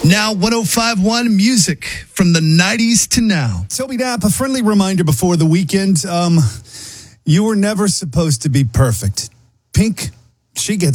Now 105.1 music from the 90s to now. Toby Knapp, a friendly reminder before the weekend. You were never supposed to be perfect. Pink, she gets